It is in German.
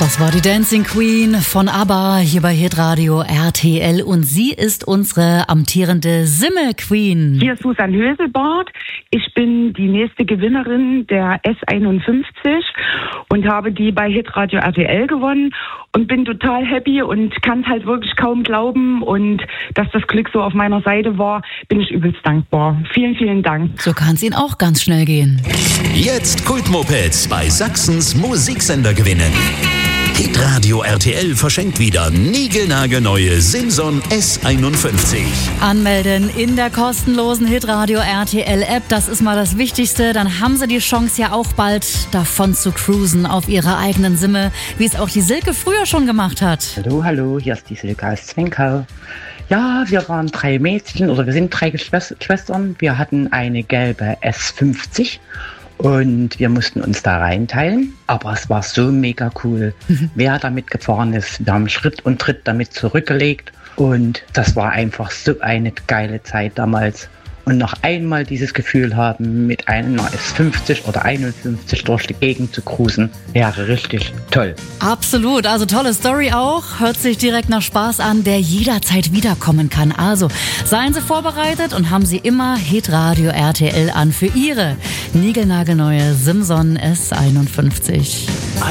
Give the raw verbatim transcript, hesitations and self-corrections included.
Das war die Dancing Queen von ABBA hier bei Hitradio R T L und sie ist unsere amtierende Simme-Queen. Hier ist Susan Höselbart. Ich bin die nächste Gewinnerin der S einundfünfzig und habe die bei Hitradio R T L gewonnen und bin total happy und kann es halt wirklich kaum glauben, und dass das Glück so auf meiner Seite war, bin ich übelst dankbar. Vielen, vielen Dank. So kann es Ihnen auch ganz schnell gehen. Jetzt Kultmopeds bei Sachsens Musiksender gewinnen. Hitradio R T L verschenkt wieder niegelnagelneue Simson S einundfünfzig. Anmelden in der kostenlosen Hitradio R T L App, das ist mal das Wichtigste. Dann haben Sie die Chance ja auch bald davon zu cruisen auf Ihrer eigenen Simme, wie es auch die Silke früher schon gemacht hat. Hallo, hallo, hier ist die Silke aus Zwenkau. Ja, wir waren drei Mädchen, oder wir sind drei Geschwistern. Wir hatten eine gelbe S fünfzig. Und wir mussten uns da reinteilen, aber es war so mega cool, wer damit gefahren ist. Wir haben Schritt und Tritt damit zurückgelegt und das war einfach so eine geile Zeit damals. Und noch einmal dieses Gefühl haben, mit einer S fünfzig oder einundfünfzig durch die Gegend zu cruisen, wäre richtig toll. Absolut, also tolle Story auch. Hört sich direkt nach Spaß an, der jederzeit wiederkommen kann. Also seien Sie vorbereitet und haben Sie immer Hitradio R T L an für Ihre niegelnagelneue Simson S einundfünfzig.